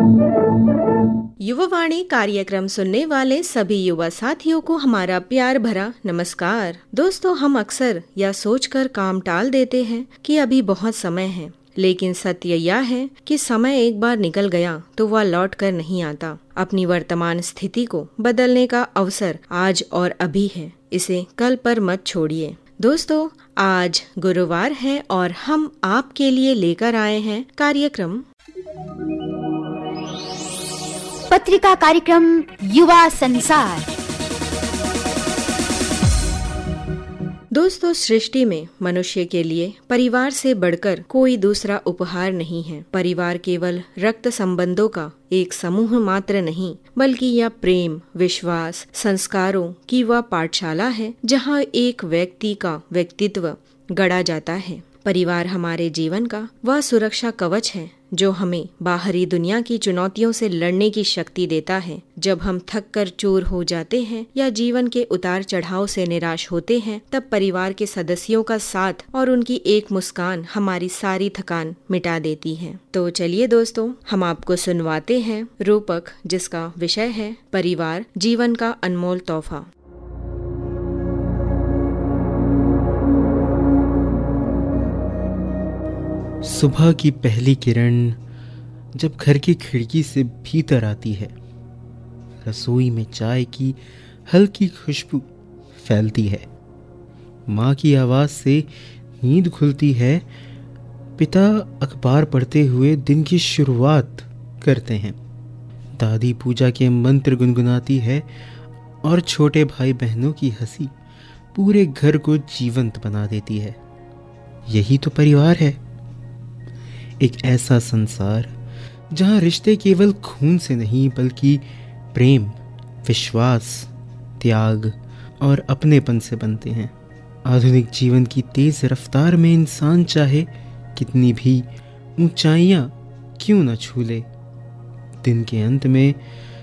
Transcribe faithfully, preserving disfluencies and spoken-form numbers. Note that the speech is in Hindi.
युवावाणी कार्यक्रम सुनने वाले सभी युवा साथियों को हमारा प्यार भरा नमस्कार। दोस्तों, हम अक्सर यह सोचकर काम टाल देते हैं कि अभी बहुत समय है, लेकिन सत्य यह है कि समय एक बार निकल गया तो वह लौट कर नहीं आता। अपनी वर्तमान स्थिति को बदलने का अवसर आज और अभी है, इसे कल पर मत छोड़िए। दोस्तों, आज गुरुवार है और हम आपके लिए लेकर आए हैं कार्यक्रम पत्रिका कार्यक्रम युवा संसार। दोस्तों, सृष्टि में मनुष्य के लिए परिवार से बढ़कर कोई दूसरा उपहार नहीं है। परिवार केवल रक्त संबंधों का एक समूह मात्र नहीं, बल्कि यह प्रेम, विश्वास, संस्कारों की वह पाठशाला है जहाँ एक व्यक्ति का व्यक्तित्व गढ़ा जाता है। परिवार हमारे जीवन का वह सुरक्षा कवच है जो हमें बाहरी दुनिया की चुनौतियों से लड़ने की शक्ति देता है। जब हम थक कर चूर हो जाते हैं या जीवन के उतार चढ़ाव से निराश होते हैं, तब परिवार के सदस्यों का साथ और उनकी एक मुस्कान हमारी सारी थकान मिटा देती है। तो चलिए दोस्तों, हम आपको सुनवाते हैं रूपक, जिसका विषय है परिवार, जीवन का अनमोल तोहफा। सुबह की पहली किरण जब घर की खिड़की से भीतर आती है, रसोई में चाय की हल्की खुशबू फैलती है, माँ की आवाज़ से नींद खुलती है, पिता अखबार पढ़ते हुए दिन की शुरुआत करते हैं, दादी पूजा के मंत्र गुनगुनाती है और छोटे भाई बहनों की हंसी पूरे घर को जीवंत बना देती है। यही तो परिवार है, एक ऐसा संसार जहां रिश्ते केवल खून से नहीं बल्कि प्रेम, विश्वास, त्याग और अपनेपन से बनते हैं। आधुनिक जीवन की तेज रफ्तार में इंसान चाहे कितनी भी ऊंचाइयां क्यों न छू ले, दिन के अंत में